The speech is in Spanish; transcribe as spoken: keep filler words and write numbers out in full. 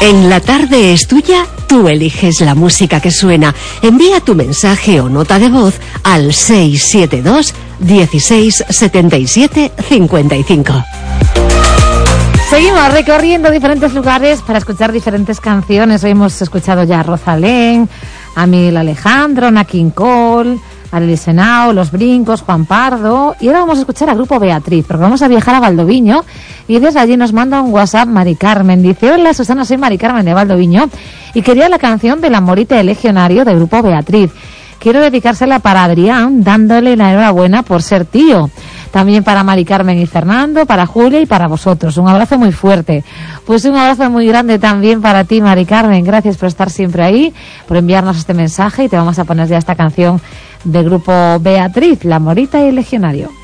En La Tarde es Tuya, tú eliges la música que suena. Envía tu mensaje o nota de voz al seis siete dos, dieciséis, setenta y siete, cincuenta y cinco. Seguimos recorriendo diferentes lugares para escuchar diferentes canciones. Hoy hemos escuchado ya a Rosalén, a Miguel Alejandro, Nat King Cole, a Lili Senao, Los Brincos, Juan Pardo. Y ahora vamos a escuchar a Grupo Beatriz, porque vamos a viajar a Valdoviño. Y desde allí nos manda un WhatsApp Mari Carmen. Dice: hola Susana, soy Mari Carmen de Valdoviño y quería la canción de La Morita del Legionario de Grupo Beatriz. Quiero dedicársela para Adrián, dándole la enhorabuena por ser tío. También para Mari Carmen y Fernando, para Julia y para vosotros. Un abrazo muy fuerte. Pues un abrazo muy grande también para ti, Mari Carmen. Gracias por estar siempre ahí, por enviarnos este mensaje, y te vamos a poner ya esta canción de Grupo Beatriz, La Morita y el Legionario.